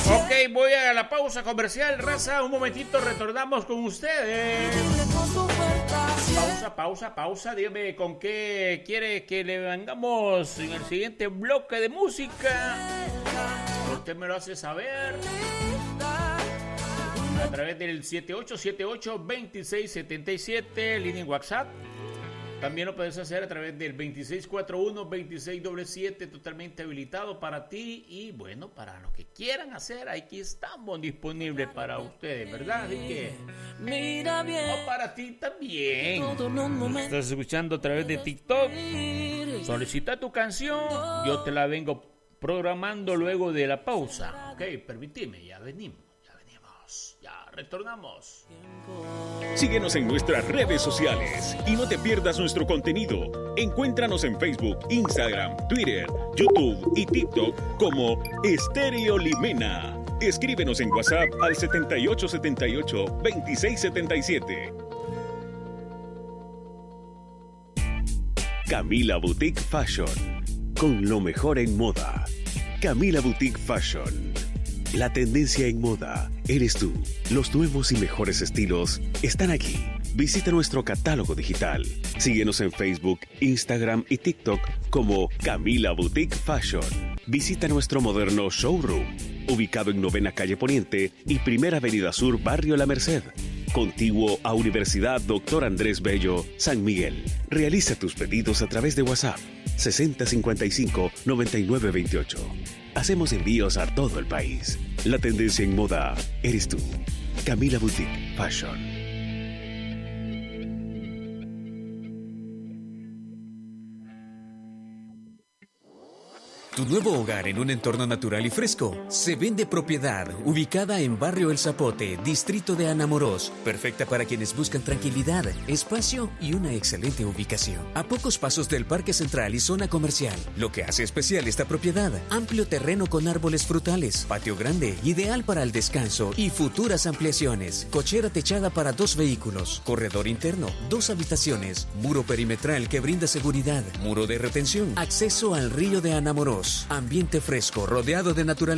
Ok, voy a la pausa comercial, raza. Un momentito, retornamos con ustedes. Pausa. Dígame con qué quiere que le vengamos en el siguiente bloque de música. Usted me lo hace saber a través del 7878-2677, línea en WhatsApp. También lo puedes hacer a través del 2641-2677, totalmente habilitado para ti. Y bueno, para lo que quieran hacer, aquí estamos disponibles para ustedes, ¿verdad? Así que, o para ti también. Estás escuchando a través de TikTok. Solicita tu canción, yo te la vengo programando luego de la pausa. Ok, permíteme, ya venimos. Ya retornamos. Síguenos en nuestras redes sociales y no te pierdas nuestro contenido. Encuéntranos en Facebook, Instagram, Twitter, YouTube y TikTok como Estéreo Limena. Escríbenos en WhatsApp al 7878-2677. Camila Boutique Fashion, con lo mejor en moda. Camila Boutique Fashion. La tendencia en moda eres tú. Los nuevos y mejores estilos están aquí. Visita nuestro catálogo digital. Síguenos en Facebook, Instagram y TikTok como Camila Boutique Fashion. Visita nuestro moderno showroom, ubicado en 9ª Calle Poniente y 1ª Avenida Sur, Barrio La Merced, contiguo a Universidad Dr. Andrés Bello, San Miguel. Realiza tus pedidos a través de WhatsApp 6055-9928. Hacemos envíos a todo el país. La tendencia en moda eres tú. Camila Boutique Fashion. Tu nuevo hogar en un entorno natural y fresco. Se vende propiedad, ubicada en Barrio El Zapote, distrito de Anamorós. Perfecta para quienes buscan tranquilidad, espacio y una excelente ubicación. A pocos pasos del Parque Central y zona comercial. Lo que hace especial esta propiedad: amplio terreno con árboles frutales, patio grande, ideal para el descanso y futuras ampliaciones. Cochera techada para 2 vehículos, corredor interno, 2 habitaciones, muro perimetral que brinda seguridad, muro de retención, acceso al río de Anamorós. Ambiente fresco, rodeado de naturaleza.